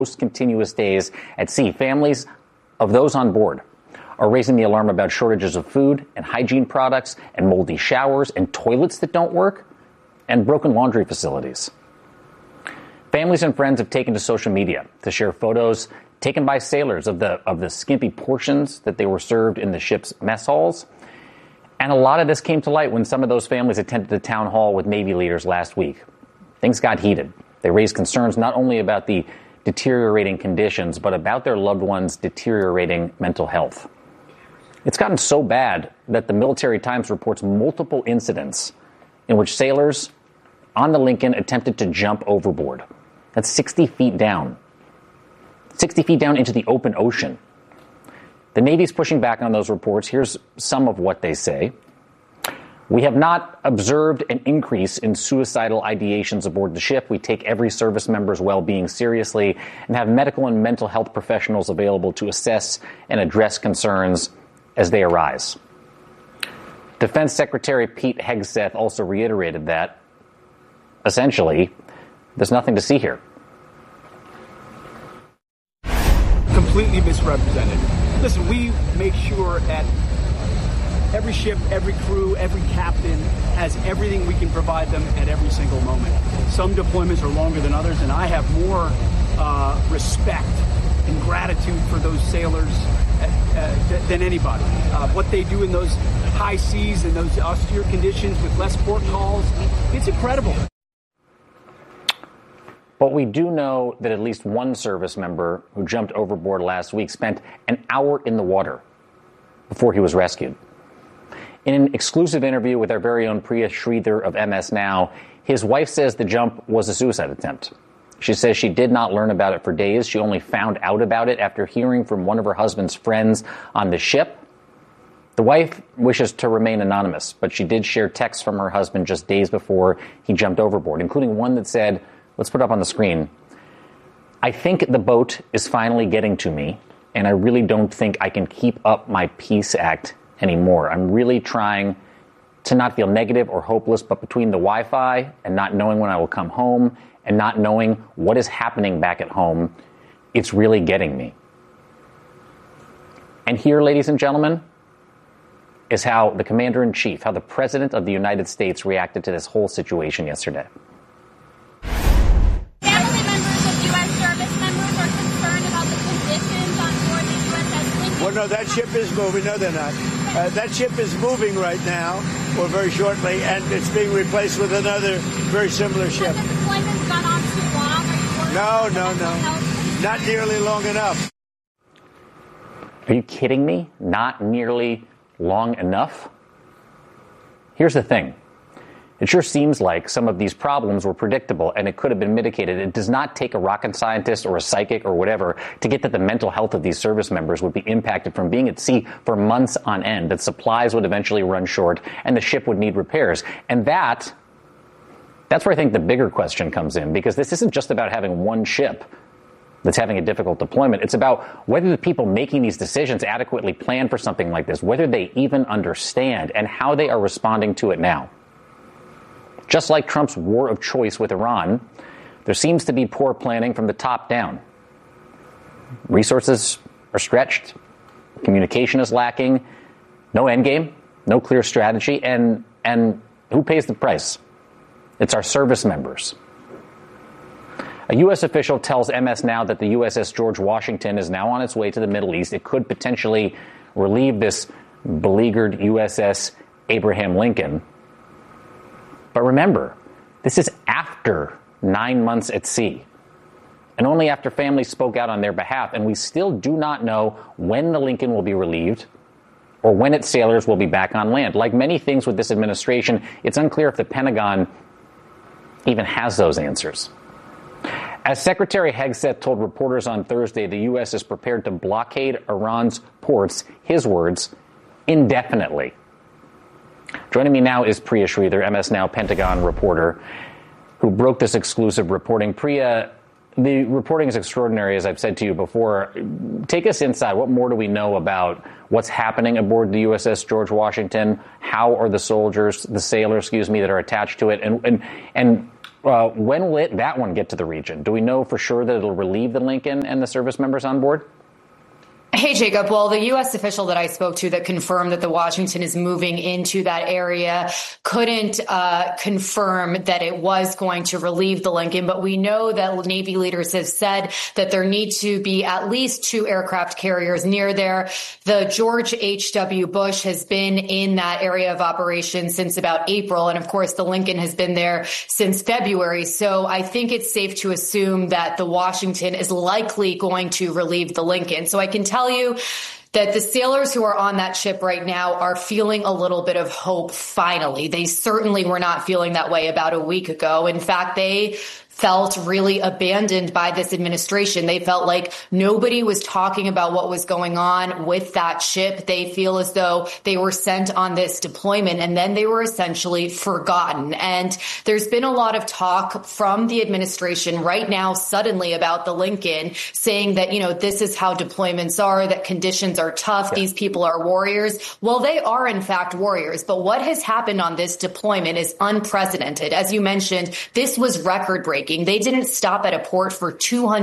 most continuous days at sea. Families of those on board are raising the alarm about shortages of food and hygiene products and moldy showers and toilets that don't work and broken laundry facilities. Families and friends have taken to social media to share photos taken by sailors of the skimpy portions that they were served in the ship's mess halls. And a lot of this came to light when some of those families attended the town hall with Navy leaders last week. Things got heated. They raised concerns not only about the deteriorating conditions, but about their loved ones' deteriorating mental health. It's gotten so bad that the Military Times reports multiple incidents in which sailors on the Lincoln attempted to jump overboard. That's 60 feet down. 60 feet down into the open ocean. The Navy's pushing back on those reports. Here's some of what they say. We have not observed an increase in suicidal ideations aboard the ship. We take every service member's well-being seriously and have medical and mental health professionals available to assess and address concerns as they arise. Defense Secretary Pete Hegseth also reiterated that, essentially, there's nothing to see here. Completely misrepresented. Listen, we make sure at every ship, every crew, every captain has everything we can provide them at every single moment. Some deployments are longer than others, and I have more respect and gratitude for those sailors than anybody. What they do in those high seas and those austere conditions with less port calls, it's incredible. But we do know that at least one service member who jumped overboard last week spent an hour in the water before he was rescued. In an exclusive interview with our very own Priya Sridhar of MS Now, his wife says the jump was a suicide attempt. She says she did not learn about it for days. She only found out about it after hearing from one of her husband's friends on the ship. The wife wishes to remain anonymous, but she did share texts from her husband just days before he jumped overboard, including one that said, let's put up on the screen, I think the boat is finally getting to me, and I really don't think I can keep up my peace act anymore. I'm really trying to not feel negative or hopeless, but between the Wi-Fi and not knowing when I will come home and not knowing what is happening back at home, it's really getting me. And here, ladies and gentlemen, is how the Commander-in-Chief, how the President of the United States reacted to this whole situation yesterday. Well, no, that ship is moving. No, they're not. That ship is moving right now, or very shortly, and it's being replaced with another very similar ship. Has the deployment gone on too long? No. Not nearly long enough. Are you kidding me? Not nearly long enough? Here's the thing. It sure seems like some of these problems were predictable and it could have been mitigated. It does not take a rocket scientist or a psychic or whatever to get that the mental health of these service members would be impacted from being at sea for months on end, that supplies would eventually run short and the ship would need repairs. And that's where I think the bigger question comes in, because this isn't just about having one ship that's having a difficult deployment. It's about whether the people making these decisions adequately plan for something like this, whether they even understand, and how they are responding to it now. Just like Trump's war of choice with Iran, there seems to be poor planning from the top down. Resources are stretched, communication is lacking, no endgame, no clear strategy, and who pays the price? It's our service members. A U.S. official tells MS Now that the USS George Washington is now on its way to the Middle East. It could potentially relieve this beleaguered USS Abraham Lincoln. But remember, this is after 9 months at sea, and only after families spoke out on their behalf, and we still do not know when the Lincoln will be relieved or when its sailors will be back on land. Like many things with this administration, it's unclear if the Pentagon even has those answers. As Secretary Hegseth told reporters on Thursday, the U.S. is prepared to blockade Iran's ports, his words, indefinitely. Joining me now is Priya Sridhar, MS Now Pentagon reporter, who broke this exclusive reporting. Priya, the reporting is extraordinary, as I've said to you before. Take us inside. What more do we know about what's happening aboard the USS George Washington? How are the sailors, that are attached to it? And When will that one get to the region? Do we know for sure that it'll relieve the Lincoln and the service members on board? Hey, Jacob. Well, the U.S. official that I spoke to that confirmed that the Washington is moving into that area couldn't confirm that it was going to relieve the Lincoln. But we know that Navy leaders have said that there need to be at least 2 aircraft carriers near there. The George H.W. Bush has been in that area of operation since about April. And of course, the Lincoln has been there since February. So I think it's safe to assume that the Washington is likely going to relieve the Lincoln. So I can tell you that the sailors who are on that ship right now are feeling a little bit of hope finally. They certainly were not feeling that way about a week ago. In fact, they felt really abandoned by this administration. They felt like nobody was talking about what was going on with that ship. They feel as though they were sent on this deployment and then they were essentially forgotten. And there's been a lot of talk from the administration right now suddenly about the Lincoln, saying that, this is how deployments are, that conditions are tough. Yeah. These people are warriors. Well, they are in fact warriors. But what has happened on this deployment is unprecedented. As you mentioned, this was record breaking. They didn't stop at a port for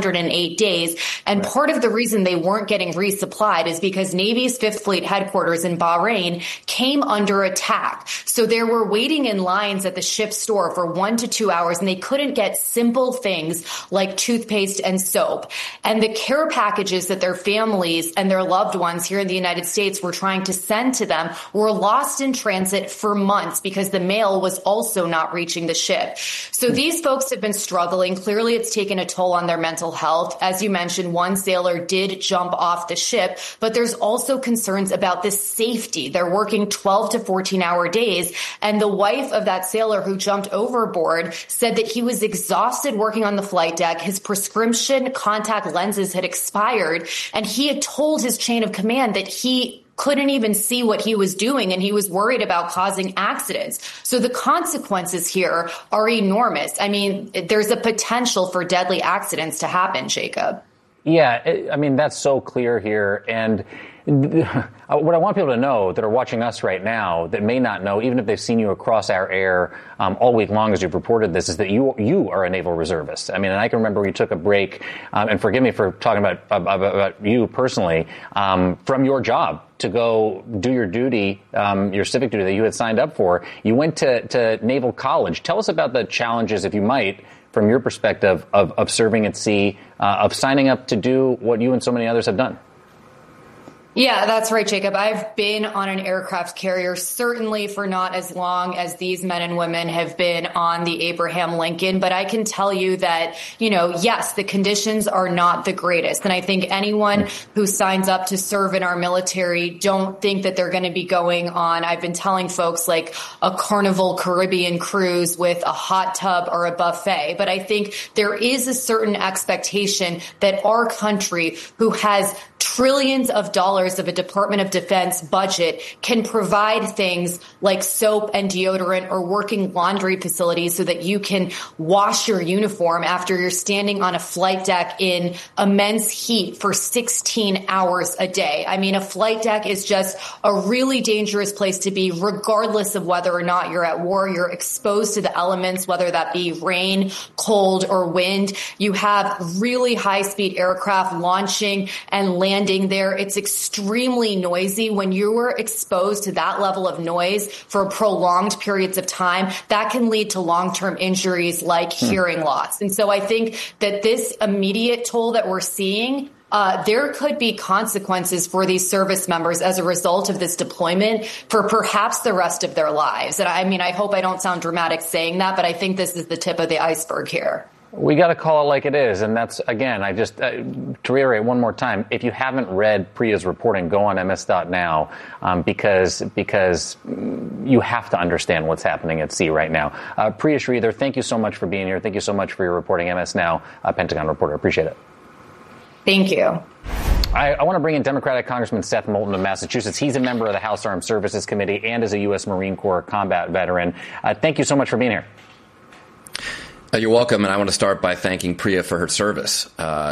208 days. And part of the reason they weren't getting resupplied is because Navy's 5th Fleet headquarters in Bahrain came under attack. So they were waiting in lines at the ship's store for 1 to 2 hours, and they couldn't get simple things like toothpaste and soap. And the care packages that their families and their loved ones here in the United States were trying to send to them were lost in transit for months because the mail was also not reaching the ship. So these folks have been struggling. Clearly, it's taken a toll on their mental health. As you mentioned, one sailor did jump off the ship, but there's also concerns about the safety. They're working 12 to 14-hour days, and the wife of that sailor who jumped overboard said that he was exhausted working on the flight deck. His prescription contact lenses had expired, and he had told his chain of command that he couldn't even see what he was doing, and he was worried about causing accidents. So the consequences here are enormous. I mean, there's a potential for deadly accidents to happen, Jacob. Yeah, that's so clear here. And what I want people to know that are watching us right now that may not know, even if they've seen you across our air all week long as you've reported this, is that you are a naval reservist. And I can remember you took a break, and forgive me for talking about you personally, from your job to go do your duty, your civic duty that you had signed up for. You went to Naval College. Tell us about the challenges, if you might, from your perspective of serving at sea, of signing up to do what you and so many others have done. Yeah, that's right, Jacob. I've been on an aircraft carrier, certainly for not as long as these men and women have been on the Abraham Lincoln. But I can tell you that, yes, the conditions are not the greatest. And I think anyone who signs up to serve in our military don't think that they're going to be going on, I've been telling folks, like a Carnival Caribbean cruise with a hot tub or a buffet. But I think there is a certain expectation that our country, who has trillions of dollars of a Department of Defense budget, can provide things like soap and deodorant or working laundry facilities so that you can wash your uniform after you're standing on a flight deck in immense heat for 16 hours a day. A flight deck is just a really dangerous place to be, regardless of whether or not you're at war. You're exposed to the elements, whether that be rain, cold, or wind. You have really high-speed aircraft launching and landing there. It's extremely noisy. When you are exposed to that level of noise for prolonged periods of time, that can lead to long-term injuries like hearing loss. And so I think that this immediate toll that we're seeing, there could be consequences for these service members as a result of this deployment for perhaps the rest of their lives. And I hope I don't sound dramatic saying that, but I think this is the tip of the iceberg here. We got to call it like it is. And that's, again, I just, to reiterate one more time, if you haven't read Priya's reporting, go on ms.now, because you have to understand what's happening at sea right now. Priya Sridhar, thank you so much for being here. Thank you so much for your reporting. MS Now, Pentagon reporter. Appreciate it. Thank you. I want to bring in Democratic Congressman Seth Moulton of Massachusetts. He's a member of the House Armed Services Committee and is a U.S. Marine Corps combat veteran. Thank you so much for being here. You're welcome, and I want to start by thanking Priya for her service.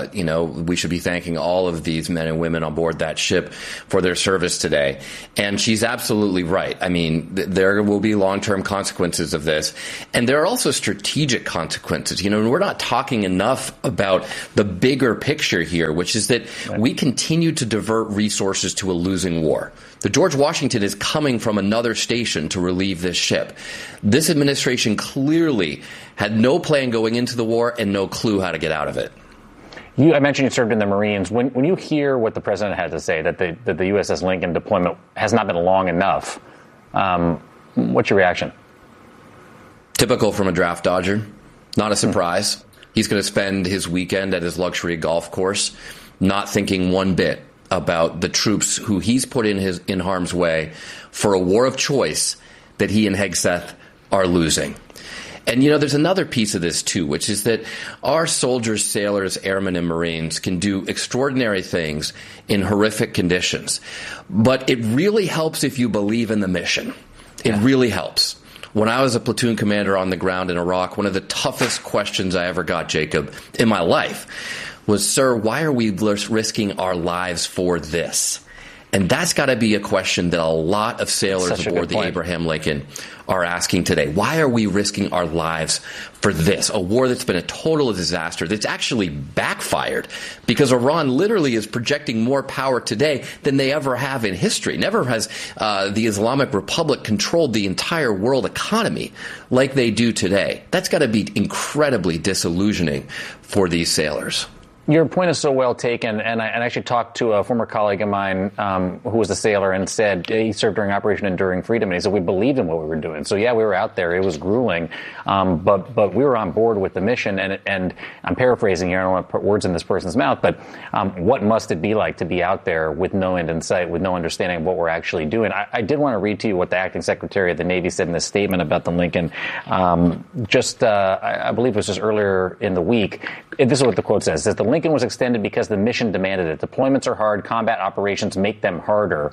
We should be thanking all of these men and women on board that ship for their service today. And she's absolutely right. I mean, there will be long-term consequences of this, and there are also strategic consequences. We're not talking enough about the bigger picture here, which is that we continue to divert resources to a losing war. The George Washington is coming from another station to relieve this ship. This administration clearly had no plan going into the war and no clue how to get out of it. I mentioned you served in the Marines. When you hear what the president had to say, that the USS Lincoln deployment has not been long enough, what's your reaction? Typical from a draft dodger. Not a surprise. He's going to spend his weekend at his luxury golf course not thinking one bit about the troops who he's put in harm's way for a war of choice that he and Hegseth are losing. And, there's another piece of this, too, which is that our soldiers, sailors, airmen, and Marines can do extraordinary things in horrific conditions. But it really helps if you believe in the mission. It really helps. When I was a platoon commander on the ground in Iraq, one of the toughest questions I ever got, Jacob, in my life was, sir, why are we risking our lives for this? And that's got to be a question that a lot of sailors aboard the Abraham Lincoln are asking today. Why are we risking our lives for this? A war that's been a total disaster, that's actually backfired because Iran literally is projecting more power today than they ever have in history. Never has the Islamic Republic controlled the entire world economy like they do today. That's got to be incredibly disillusioning for these sailors. Your point is so well taken, and I actually talked to a former colleague of mine who was a sailor and said he served during Operation Enduring Freedom, and he said we believed in what we were doing. So yeah, we were out there; it was grueling, but we were on board with the mission. And I'm paraphrasing here; I don't want to put words in this person's mouth, but what must it be like to be out there with no end in sight, with no understanding of what we're actually doing? I did want to read to you what the acting Secretary of the Navy said in a statement about the Lincoln. I believe it was just earlier in the week. This is what the quote says. It says, the Lincoln was extended because the mission demanded it. Deployments are hard. Combat operations make them harder.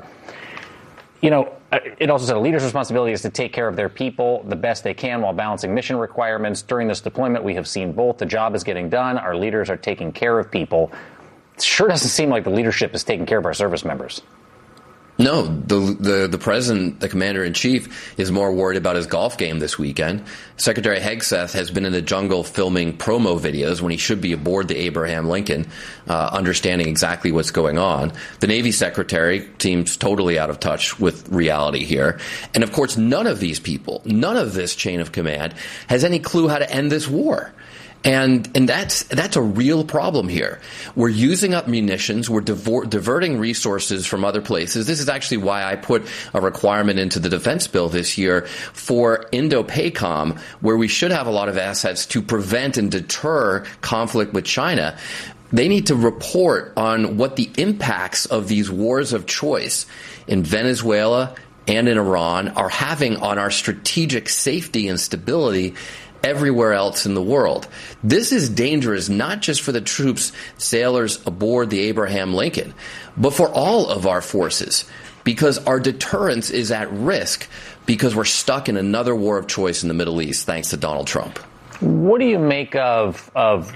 It also said a leader's responsibility is to take care of their people the best they can while balancing mission requirements. During this deployment, we have seen both. The job is getting done. Our leaders are taking care of people. It sure doesn't seem like the leadership is taking care of our service members. No, the president, the commander-in-chief, is more worried about his golf game this weekend. Secretary Hegseth has been in the jungle filming promo videos when he should be aboard the Abraham Lincoln, understanding exactly what's going on. The Navy secretary seems totally out of touch with reality here. And, of course, none of these people, none of this chain of command has any clue how to end this war. And that's a real problem here. We're using up munitions. We're diverting resources from other places. This is actually why I put a requirement into the defense bill this year for Indo-PACOM, where we should have a lot of assets to prevent and deter conflict with China. They need to report on what the impacts of these wars of choice in Venezuela and in Iran are having on our strategic safety and stability everywhere else in the world. This is dangerous not just for the troops, sailors aboard the Abraham Lincoln, but for all of our forces, because our deterrence is at risk because we're stuck in another war of choice in the Middle East thanks to Donald Trump. What do you make of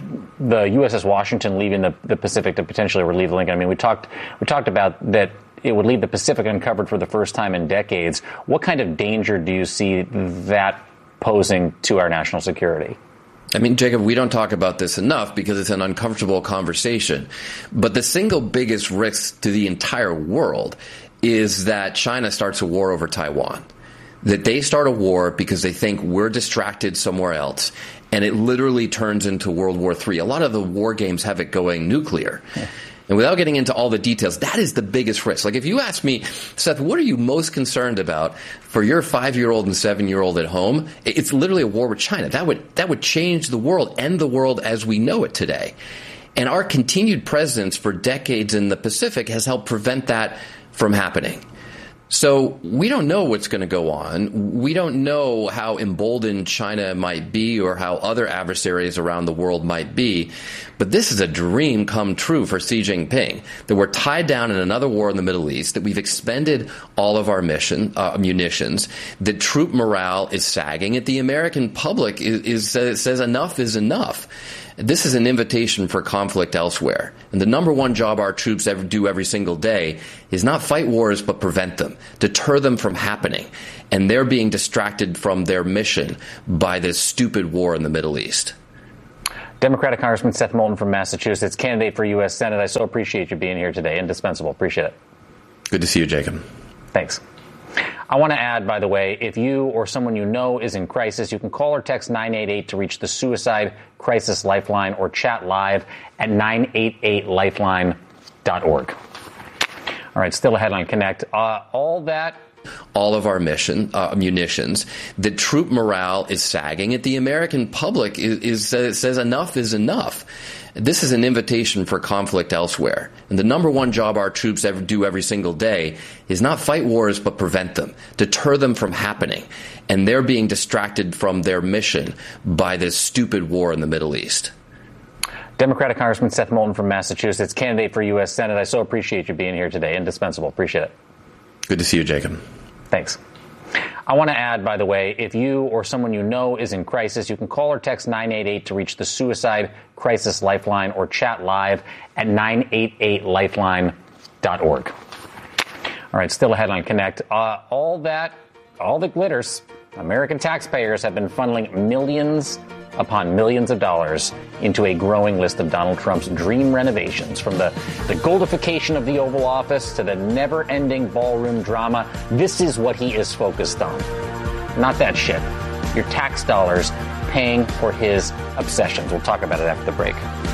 the USS Washington leaving the Pacific to potentially relieve Lincoln? I mean, we talked about that it would leave the Pacific uncovered for the first time in decades. What kind of danger do you see that posing to our national security? I mean, Jacob, we don't talk about this enough because it's an uncomfortable conversation. But the single biggest risk to the entire world is that China starts a war over Taiwan. That they start a war because they think we're distracted somewhere else, and it literally turns into World War III. A lot of the war games have it going nuclear. Yeah. And without getting into all the details, that is the biggest risk. Like if you ask me, Seth, what are you most concerned about for your 5-year-old and 7-year-old at home? It's literally a war with China. That would change the world, end the world as we know it today. And our continued presence for decades in the Pacific has helped prevent that from happening. So we don't know what's going to go on. We don't know how emboldened China might be or how other adversaries around the world might be. But this is a dream come true for Xi Jinping, that we're tied down in another war in the Middle East, that we've expended all of our munitions, that troop morale is sagging, that the American public says enough is enough. This is an invitation for conflict elsewhere. And the number one job our troops do every single day is not fight wars, but prevent them, deter them from happening. And they're being distracted from their mission by this stupid war in the Middle East. Democratic Congressman Seth Moulton from Massachusetts, candidate for U.S. Senate. I so appreciate you being here today. Indispensable. Appreciate it. Good to see you, Jacob. Thanks. I want to add, by the way, if you or someone you know is in crisis, you can call or text 988 to reach the Suicide Crisis Lifeline or chat live at 988lifeline.org. All right, still ahead on Connect. All of our munitions, that troop morale is sagging, that the American public says enough is enough. This is an invitation for conflict elsewhere. And the number one job our troops do every single day is not fight wars, but prevent them, deter them from happening. And they're being distracted from their mission by this stupid war in the Middle East. Democratic Congressman Seth Moulton from Massachusetts, candidate for U.S. Senate. I so appreciate you being here today. Indispensable. Appreciate it. Good to see you, Jacob. Thanks. I want to add, by the way, if you or someone you know is in crisis, you can call or text 988 to reach the Suicide Crisis Lifeline or chat live at 988lifeline.org. All right, still ahead on Connect. All that glitters. American taxpayers have been funneling millions upon millions of dollars into a growing list of Donald Trump's dream renovations, from the goldification of the Oval Office to the never-ending ballroom drama. This is what he is focused on. Not that shit. Your tax dollars paying for his obsessions. We'll talk about it after the break.